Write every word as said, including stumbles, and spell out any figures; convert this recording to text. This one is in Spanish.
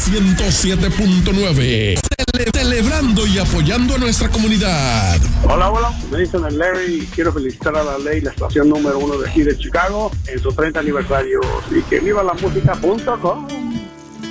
ciento siete punto nueve. Cele- celebrando y apoyando a nuestra comunidad. Hola, hola, me dicen el Larry y quiero felicitar a La Ley, la estación número uno de aquí de Chicago, en su treinta aniversario. Y que viva la música punto com.